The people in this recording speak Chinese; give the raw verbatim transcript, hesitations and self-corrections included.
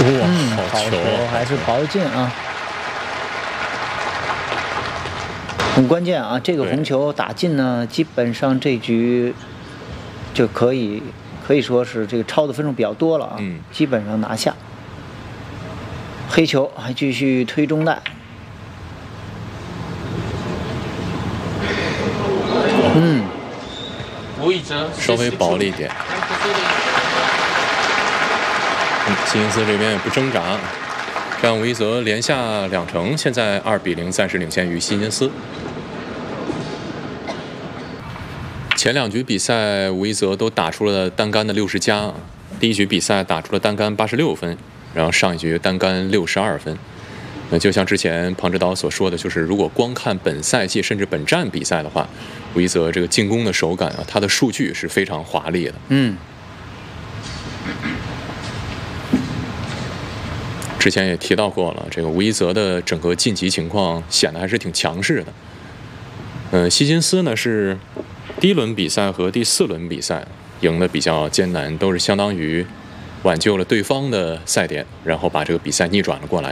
哇， 嗯， 好好球， 还是跑得进啊，很关键啊！这个红球打进呢，基本上这局就可以可以说是这个超的分数比较多了啊， 嗯， 基本上拿下。黑球还继续推中袋，嗯， 吴以哲稍微薄了一点。嗯，希金斯这边也不挣扎，让吴一泽连下两城，现在二比零暂时领先于希金斯。前两局比赛，吴一泽都打出了单杆的六十加，第一局比赛打出了单杆八十六分，然后上一局单杆六十二分。那就像之前庞指导所说的，就是如果光看本赛季甚至本站比赛的话，吴一泽这个进攻的手感啊，他的数据是非常华丽的。 嗯。 之前也提到过了，这个吴一泽的整个晋级情况显得还是挺强势的。呃，希金斯呢是第一轮比赛和第四轮比赛赢得比较艰难，都是相当于挽救了对方的赛点，然后把这个比赛逆转了过来。